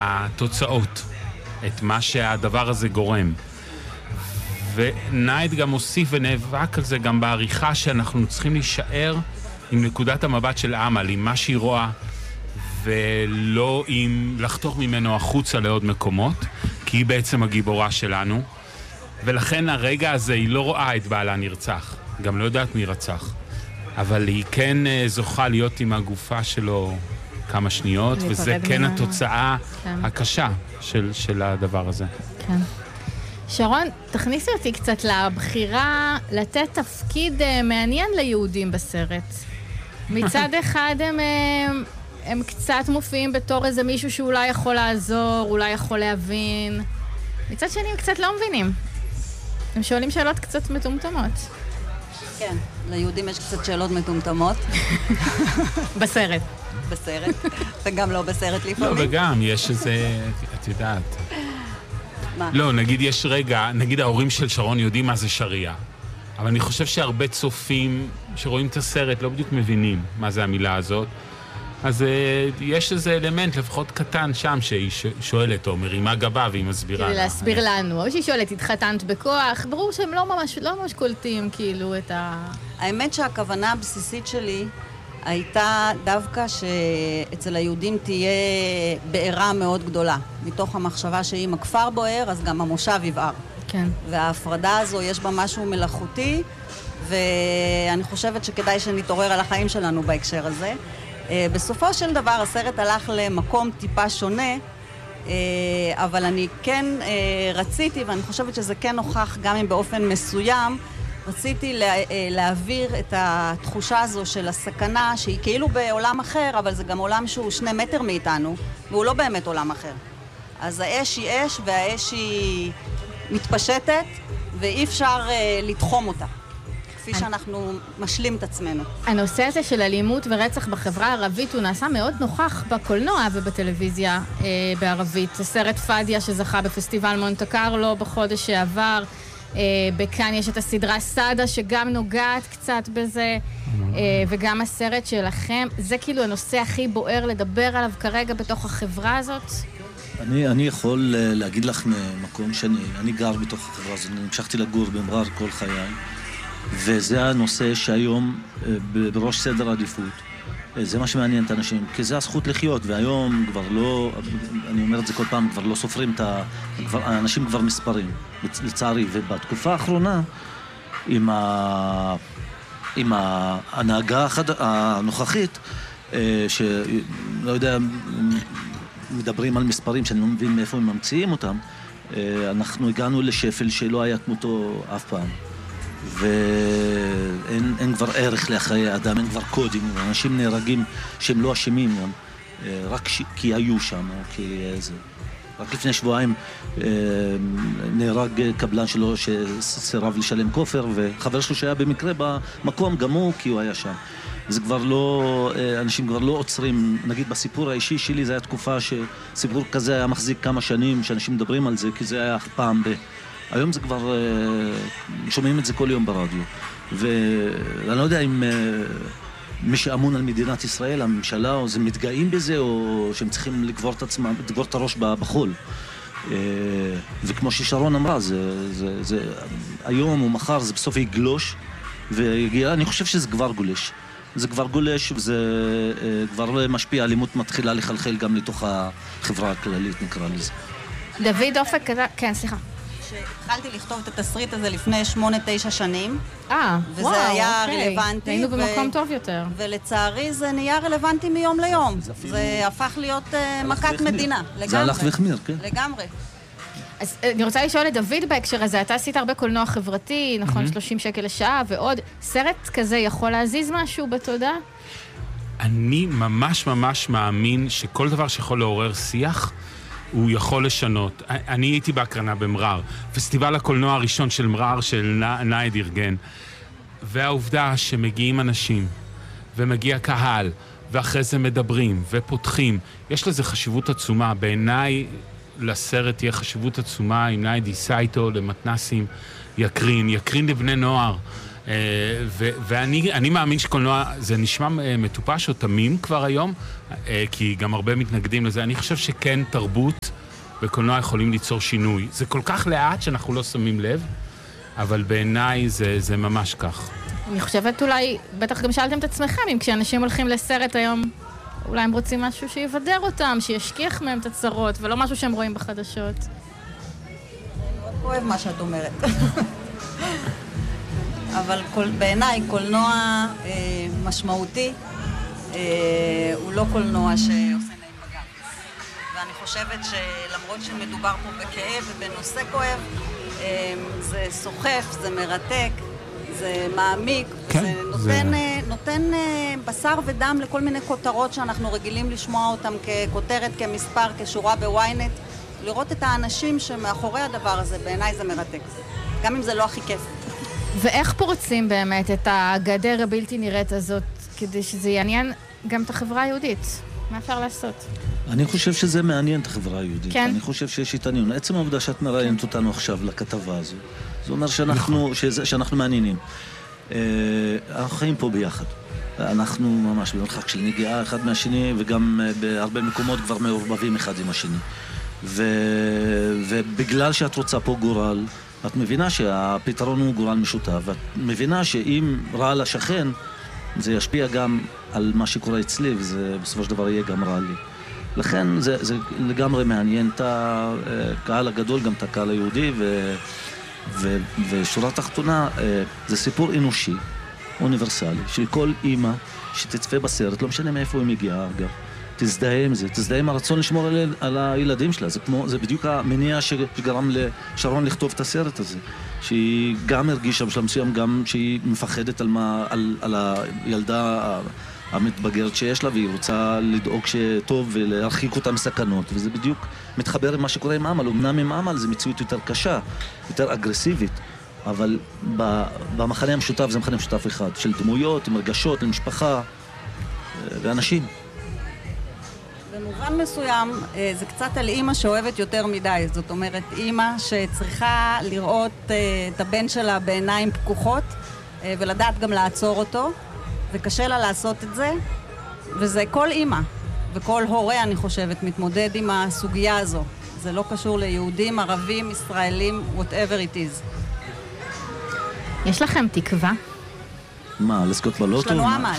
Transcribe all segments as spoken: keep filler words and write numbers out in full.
התוצאות, את מה שהדבר הזה גורם. ונייד גם הוסיף ונאבק על זה גם בעריכה שאנחנו צריכים להישאר עם נקודת המבט של אמל, עם מה שהיא רואה, ולא עם לחתוך ממנו החוצה לעוד מקומות, כי היא בעצם הגיבורה שלנו. ולכן הרגע הזה היא לא רואה את בעלה נרצח, גם לא יודעת מי רצח. אבל היא כן זוכה להיות עם הגופה שלו כמה שניות, וזה כן ממנו. התוצאה כן. הקשה של, של הדבר הזה. כן. שרון, תכניסי אותי קצת לבחירה לתת תפקיד מעניין ליהודים בסרט. מצד אחד הם, הם, הם קצת מופיעים בתור איזה מישהו שאולי יכול לעזור, אולי יכול להבין. מצד שני הם קצת לא מבינים. הם שואלים שאלות קצת מטומטמות. כן, ליהודים יש קצת שאלות מטומטמות. בסרט. בסרט. וגם לא בסרט לפעמים. לא, וגם יש איזה, את יודעת. מה? לא, נגיד יש רגע, נגיד ההורים של שרון יודעים מה זה שריעה. אבל אני חושב שהרבה צופים שרואים את הסרט לא בדיוק מבינים מה זה המילה הזאת. אז uh, יש איזה אלמנט, לפחות קטן שם, שהיא שואלת או מרימה גבה והיא מסבירה. כדי להסביר לנו. או שהיא שואלת, התחתנת בכוח, ברור שהם לא ממש, לא ממש קולטים כאילו את ה... האמת שהכוונה הבסיסית שלי הייתה דווקא שאצל היהודים תהיה בעירה מאוד גדולה. מתוך המחשבה שאם הכפר בוער, אז גם המושב יבער. כן. וההפרדה הזו יש בה משהו מלאכותי, ואני חושבת שכדאי שנתעורר על החיים שלנו בהקשר הזה. בסופו של דבר הסרט הלך למקום טיפה שונה, אבל אני כן רציתי, ואני חושבת שזה כן נוכח גם אם באופן מסוים, רציתי לה, להעביר את התחושה הזו של הסכנה, שהיא כאילו בעולם אחר, אבל זה גם עולם שהוא שני מטר מאיתנו, והוא לא באמת עולם אחר. אז האש היא אש, והאש היא מתפשטת, ואי אפשר לתחום אותה. כפי שאנחנו משלים את עצמנו. הנושא הזה של אלימות ורצח בחברה הערבית הוא נעשה מאוד נוכח בקולנוע ובטלוויזיה אה, בערבית. הסרט פדיה שזכה בפסטיבל מונטה קרלו בחודש שעבר. אה, בכאן יש את הסדרה סאדה שגם נוגעת קצת בזה, אה, וגם הסרט שלכם. זה כאילו הנושא הכי בוער לדבר עליו כרגע בתוך החברה הזאת? אני, אני יכול להגיד לך ממקום שאני אני גר בתוך החברה הזאת. אני המשכתי לגור במרר כל חיי. וזה הנושא שהיום בראש סדר העדיפות. זה מה שמעניין את האנשים, כי זה הזכות לחיות, והיום כבר לא, אני אומר את זה כל פעם, כבר לא סופרים את ה... כבר, האנשים כבר מספרים, לצערי. ובתקופה האחרונה, עם, ה, עם ההנהגה הנוכחית, שלא יודע, מדברים על מספרים שאני לא מבין מאיפה הם ממציאים אותם, אנחנו הגענו לשפל שלא היה כמותו אף פעם. ואין אין כבר ערך לחיי אדם, אין כבר קודים, אנשים נהרגים שהם לא אשמים גם, רק ש... כי היו שם, או כי זה. רק לפני שבועיים נהרג קבלן שלו שסירב לשלם כופר, וחבר שלו שהיה במקרה במקום גם הוא, כי הוא היה שם. זה כבר לא, אנשים כבר לא עוצרים, נגיד בסיפור האישי שלי, זה היה תקופה שסיפור כזה היה מחזיק כמה שנים, שאנשים מדברים על זה, כי זה היה פעם ב... היום זה כבר, שומעים את זה כל יום ברדיו. ואני לא יודע אם מי שאמון על מדינת ישראל, הממשלה, או זה מתגאים בזה, או שהם צריכים לגבור את עצמם, לגבור את הראש בחול. וכמו ששרון אמרה, זה, זה, זה, היום או מחר זה בסוף יגלוש, ויגיע, אני חושב שזה כבר גולש. זה כבר גולש, וזה כבר משפיע, אלימות מתחילה לחלחל גם לתוך החברה הכללית, נקרא לזה. דוד אופק, כן, סליחה. שהתחלתי לכתוב את התסריט הזה לפני שמונה, תשע שנים. אה, וזה וואו, היה אוקיי. רלוונטי. היינו במקום ו... טוב יותר. ולצערי זה נהיה רלוונטי מיום ליום. זה, אפילו... זה הפך להיות uh, מכת מדינה. לגמרי. זה הלך והחמיר, כן. לגמרי. אז אני רוצה לשאול את דוד בהקשר הזה, אתה עשית הרבה קולנוע חברתי, נכון, mm-hmm. שלושים שקל לשעה ועוד. סרט כזה יכול להזיז משהו בתודעה? אני ממש ממש מאמין שכל דבר שיכול לעורר שיח, הוא יכול לשנות. אני הייתי בהקרנה במרר, פסטיבל הקולנוע הראשון של מרר של נייד ארגן, והעובדה שמגיעים אנשים, ומגיע קהל, ואחרי זה מדברים, ופותחים, יש לזה חשיבות עצומה. בעיניי לסרט תהיה חשיבות עצומה, אם נייד ייסע איתו למתנסים, יקרין, יקרין לבני נוער, ואני אני מאמין שקולנוע, זה נשמע מטופש או תמים כבר היום, כי גם הרבה מתנגדים לזה. אני חושב שכן תרבות וקולנוע יכולים ליצור שינוי. זה כל כך לאט שאנחנו לא שמים לב, אבל בעיניי זה, זה ממש כך. אני חושבת אולי, בטח גם שאלתם את עצמכם, אם כשאנשים הולכים לסרט היום, אולי הם רוצים משהו שיבדר אותם, שישכיח מהם את הצרות, ולא משהו שהם רואים בחדשות. מאוד כואב מה שאת אומרת. אבל בעיניי קולנוע אה, משמעותי אה, הוא לא קולנוע שעושה להם פגע. ואני חושבת שלמרות שמדובר פה בכאב ובנושא כואב, אה, זה סוחף, זה מרתק, זה מעמיק, כן, זה נותן, זה... אה, נותן אה, בשר ודם לכל מיני כותרות שאנחנו רגילים לשמוע אותם ככותרת, כמספר, כשורה בוויינט. לראות את האנשים שמאחורי הדבר הזה, בעיניי זה מרתק. גם אם זה לא הכי כיף. ואיך פורצים באמת את הגדר הבלתי נראית הזאת, כדי שזה יעניין גם את החברה היהודית? מה אפשר לעשות? אני חושב שזה מעניין את החברה היהודית. כן. אני חושב שיש התעניין. עצם העובדה שאת מראיינת אותנו עכשיו לכתבה הזו, זה אומר שאנחנו, שזה, שאנחנו מעניינים. אה, אנחנו חיים פה ביחד. אנחנו ממש במרחק של נגיעה אחד מהשני, וגם בהרבה מקומות כבר מעורבבים אחד עם השני. ו... ובגלל שאת רוצה פה גורל, את מבינה שהפתרון הוא גורל משותף, ואת מבינה שאם רע לשכן, זה ישפיע גם על מה שקורה אצלי, וזה בסופו של דבר יהיה גם רע לי. לכן זה, זה לגמרי מעניין את הקהל הגדול, גם את הקהל היהודי, ו, ו, ושורה תחתונה, זה סיפור אנושי, אוניברסלי, של כל אימא שתצפה בסרט, לא משנה מאיפה היא מגיעה, אגב. תזדהה עם זה, תזדהה עם הרצון לשמור על, על הילדים שלה. זה, כמו, זה בדיוק המניע שגרם לשרון לכתוב את הסרט הזה. שהיא גם הרגישה בשלב מסוים, גם שהיא מפחדת על, מה, על, על הילדה המתבגרת שיש לה, והיא רוצה לדאוג שטוב ולהרחיק אותה מסכנות. וזה בדיוק מתחבר עם מה שקורה עם עמל. אמנם עם עמל זה מציאות יותר קשה, יותר אגרסיבית, אבל במחנה המשותף זה מחנה משותף אחד, של דמויות, עם רגשות, למשפחה ואנשים. במובן מסוים, זה קצת על אימא שאוהבת יותר מדי. זאת אומרת, אימא שצריכה לראות את הבן שלה בעיניים פקוחות, ולדעת גם לעצור אותו, וקשה לה לעשות את זה, וזה כל אימא, וכל הורה, אני חושבת, מתמודד עם הסוגיה הזו. זה לא קשור ליהודים, ערבים, ישראלים, whatever it is. יש לכם תקווה? מה, לזכות בלוטו? יש לנו עמל.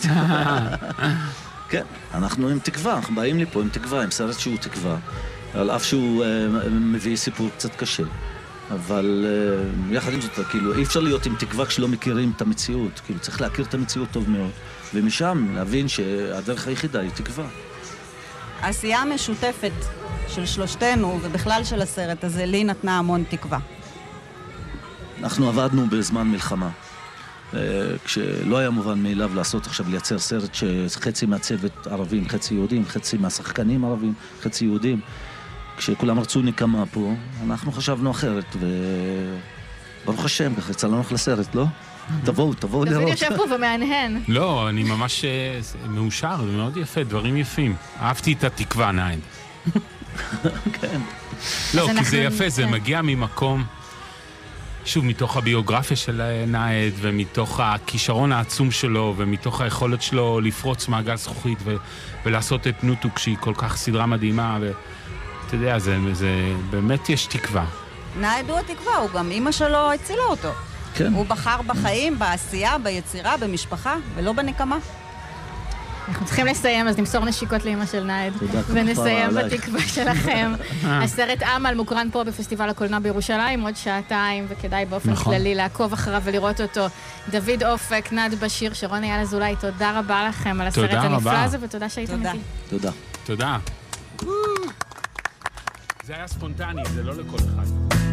כן, אנחנו עם תקווה, אנחנו באים לפה עם תקווה, עם סרט שהוא תקווה, על אף שהוא uh, מביא סיפור קצת קשה. אבל uh, יחד עם זאת, כאילו, אי אפשר להיות עם תקווה כשלא מכירים את המציאות. כאילו, צריך להכיר את המציאות טוב מאוד, ומשם להבין שהדרך היחידה היא תקווה. העשייה המשותפת של שלושתנו, ובכלל של הסרט הזה, לי נתנה המון תקווה. אנחנו עבדנו בזמן מלחמה. כשלא היה מובן מאליו לעשות עכשיו, לייצר סרט שחצי מהצוות ערבים, חצי יהודים, חצי מהשחקנים ערבים, חצי יהודים. כשכולם רצו נקמה פה, אנחנו חשבנו אחרת, וברוך השם, ככה יצא לנו אחלה סרט, לא? תבואו, תבואו לראות. דוד יושב פה ומענהן. לא, אני ממש מאושר, זה מאוד יפה, דברים יפים. אהבתי את התקווה, נעד. כן. לא, כי זה יפה, זה מגיע ממקום... שוב, מתוך הביוגרפיה של נעד, ומתוך הכישרון העצום שלו, ומתוך היכולת שלו לפרוץ מעגל זכוכית, ו- ולעשות את נוטוק, שהיא כל כך סדרה מדהימה, ואתה יודע, זה, זה, באמת יש תקווה. נעד הוא התקווה, הוא גם אמא שלו הצילה אותו. כן. הוא בחר בחיים, בעשייה, ביצירה, במשפחה, ולא בנקמה. אנחנו צריכים לסיים, אז נמסור נשיקות לאמא של נעד. תודה, ונסיים בתקווה שלכם. הסרט עמל מוקרן פה בפסטיבל הקולנוע בירושלים, עוד שעתיים, וכדאי באופן כללי לעקוב אחריו ולראות אותו. דוד אופק, נעד בשיר, שרון אייל אזולאי, תודה רבה לכם על הסרט הנפלא הזה, ותודה שהייתם איתי. תודה. תודה. זה היה ספונטני, זה לא לכל אחד.